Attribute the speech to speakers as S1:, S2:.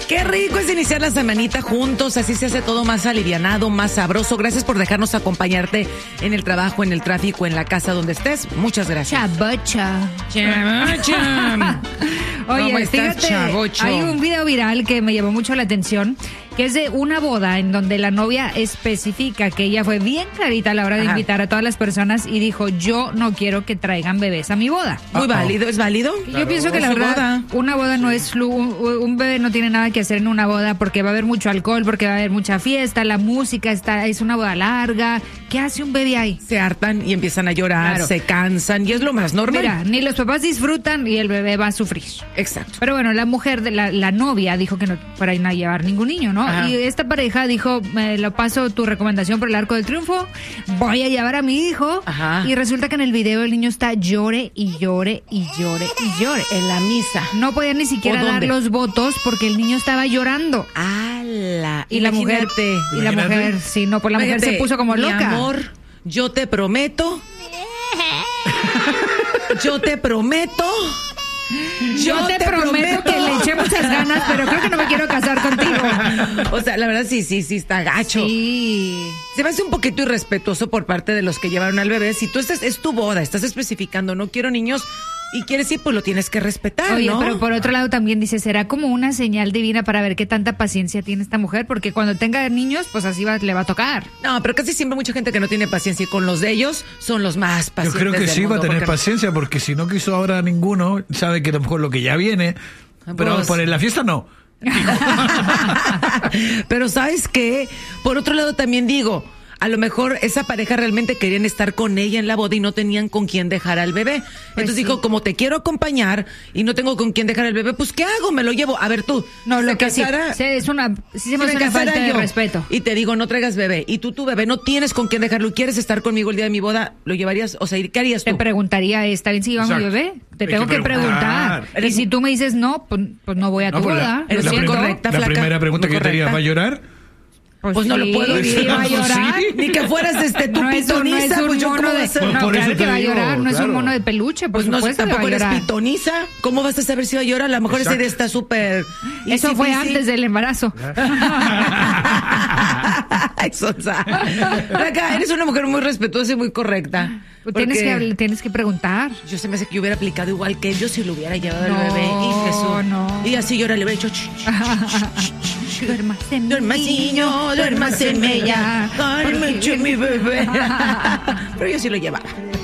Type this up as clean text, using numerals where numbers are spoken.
S1: Qué rico es iniciar la semanita juntos, así se hace todo más alivianado, más sabroso. Gracias por dejarnos acompañarte en el trabajo, en el tráfico, en la casa, donde estés. Muchas gracias.
S2: Chabocha.
S1: ¿Cómo
S2: Oye,
S1: estás,
S2: fíjate,
S1: chavocho?
S2: hay un video viral que me llamó mucho la atención, que es de una boda en donde la novia especifica que ella fue bien clarita a la hora de invitar a todas las personas y dijo, yo no quiero que traigan bebés a mi boda.
S1: Muy válido, ¿es válido?
S2: Yo pienso que la verdad, una boda no es un bebé no tiene nada que hacer en una boda porque va a haber mucho alcohol, porque va a haber mucha fiesta, la música es una boda larga. ¿Qué hace un bebé ahí?
S1: Se hartan y empiezan a llorar,
S2: Claro.
S1: se cansan y es lo más normal.
S2: Mira, ni los papás disfrutan y el bebé va a sufrir.
S1: Exacto.
S2: Pero bueno, la mujer, la novia dijo que no fueran a llevar ningún niño, ¿no?
S1: Ajá.
S2: Y esta pareja dijo, me lo paso tu recomendación por el Arco del Triunfo, voy a llevar a mi hijo.
S1: Ajá.
S2: Y resulta que en el video el niño está llore y llore y llore y llore.
S1: En la misa.
S2: No podía ni siquiera
S1: ¿Por
S2: dar
S1: dónde?
S2: los votos porque el niño estaba llorando.
S1: ¡Hala!
S2: Y la mujer,
S1: Imagínate.
S2: sí, no, pues la mujer se puso como
S1: Mi
S2: loca.
S1: amor, yo te prometo. Yo te prometo.
S2: Yo te prometo que le eché muchas ganas, pero creo que no me quiero casar contigo.
S1: O sea, la verdad sí está gacho.
S2: Sí.
S1: Se me hace un poquito irrespetuoso por parte de los que llevaron al bebé. Si tú es tu boda, estás especificando, no quiero niños y quieres ir, pues lo tienes que respetar,
S2: Oye,
S1: ¿no?
S2: pero por otro lado también dice, será como una señal divina para ver qué tanta paciencia tiene esta mujer, porque cuando tenga niños, pues así le va a tocar.
S1: No, pero casi siempre mucha gente que no tiene paciencia y con los de ellos son los más
S3: Yo
S1: pacientes.
S3: creo que
S1: del
S3: sí va a
S1: mundo,
S3: tener
S1: porque-
S3: paciencia porque si no quiso ahora ninguno, sabe que a lo mejor lo que ya viene, pero
S1: Pues-
S3: por la fiesta no.
S1: Pero ¿sabes qué? Por otro lado también digo, a lo mejor esa pareja realmente querían estar con ella en la boda y no tenían con quién dejar al bebé. Entonces
S2: sí.
S1: dijo, como te quiero acompañar y no tengo con quién dejar al bebé, pues ¿qué hago? Me lo llevo. A ver tú.
S2: No,
S1: si
S2: lo
S1: se
S2: que sí,
S1: casara-
S2: sí se me
S1: si
S2: hace una
S1: casara
S2: falta de
S1: yo
S2: respeto.
S1: Y te digo, no traigas bebé. Y tú, tu bebé, no tienes con quién dejarlo. ¿Quieres estar conmigo el día de mi boda? ¿Lo llevarías? O sea, ¿qué harías
S2: Te
S1: tú?
S2: preguntaría, ¿está bien si llevamos mi
S3: Exacto.
S2: bebé? Te
S3: Hay
S2: tengo
S3: que
S2: que preguntar.
S3: preguntar.
S2: Y si tú me dices no, pues no voy a tu
S3: No, pues
S2: boda.
S1: eres
S2: Lo
S1: muy
S2: siento.
S1: correcta.
S3: La
S1: flaca,
S3: primera pregunta
S1: muy
S3: que te haría,
S1: correcta.
S3: ¿va a llorar?
S1: Pues no lo puedo
S2: sí,
S1: decir.
S2: va a llorar.
S3: Sí.
S1: Ni que fueras tú
S2: No es
S1: pitoniza, pues yo
S2: mono
S1: cómo voy a
S2: de,
S1: hacer.
S2: no,
S3: Por
S2: claro
S3: eso
S2: que
S3: te
S2: va a
S3: digo,
S2: llorar, no es un
S3: claro.
S2: mono de peluche, por
S1: Pues no,
S2: supuesto que va a
S1: tampoco eres
S2: llorar.
S1: pitoniza. ¿Cómo vas a saber si va a llorar? A lo mejor ese
S3: Exacto.
S1: día está súper...
S2: Eso
S1: easy
S2: fue
S1: peasy.
S2: antes del embarazo.
S1: Ay, Sonsa. Flaca, eres una mujer muy respetuosa y muy correcta.
S2: Tienes que preguntar.
S1: Yo se me hace que yo hubiera aplicado igual que yo si lo hubiera llevado al
S2: No,
S1: bebé. Y Jesús.
S2: no.
S1: Y así yo ahora le hubiera dicho...
S2: Duermas en
S1: Duermas, niño, duermas en ella. Ay, me eché mi bebé. Pero yo sí lo llevaba.